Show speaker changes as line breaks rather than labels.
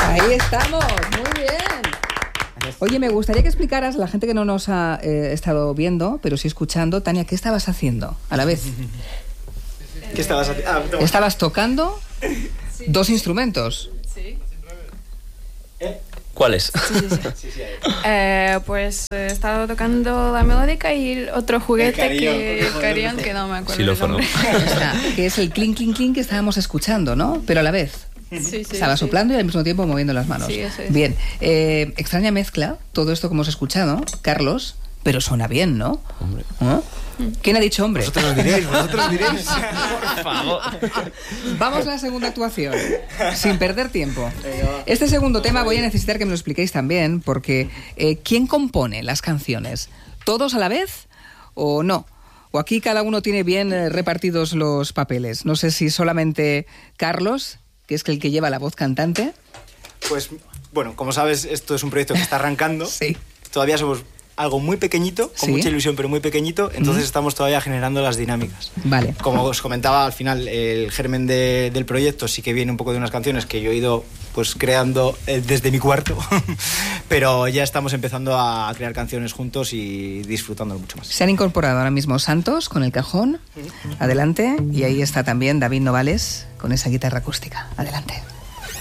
Ahí estamos, muy bien. Oye, me gustaría que explicaras a la gente que no nos ha estado viendo, pero sí escuchando, Tania, ¿qué estabas haciendo a la vez?
¿Qué estabas haciendo?
¿Estabas tocando dos instrumentos?
Sí.
¿Cuáles?
Pues he estado tocando la melódica y el otro juguete el carillón, que no me acuerdo.
Xilófono.
El nombre.
O sea, que es el clink, clink, clink que estábamos escuchando, ¿no? Pero a la vez.
Sí,
Estaba soplando y al mismo tiempo moviendo las manos.
Sí, eso es.
Bien, extraña mezcla, todo esto que hemos escuchado, Carlos, pero suena bien, ¿no?
Hombre.
¿Ah? ¿Quién ha dicho hombre?
Vosotros diréis.
Por favor.
Vamos a la segunda actuación, sin perder tiempo. Este segundo tema voy a necesitar que me lo expliquéis también, porque ¿quién compone las canciones? ¿Todos a la vez o no? ¿O aquí cada uno tiene bien repartidos los papeles? No sé si solamente Carlos, que es el que lleva la voz cantante.
Pues, bueno, como sabes, esto es un proyecto que está arrancando.
Sí.
Todavía somos algo muy pequeñito, con
Sí.
mucha ilusión, pero muy pequeñito. Entonces estamos todavía generando las dinámicas.
Vale.
Como os comentaba, al final, el germen del proyecto sí que viene un poco de unas canciones que yo he ido pues creando desde mi cuarto. Pero ya estamos empezando a crear canciones juntos y disfrutándolo mucho más.
Se han incorporado ahora mismo Santos con el cajón, adelante, y ahí está también David Novales con esa guitarra acústica, adelante.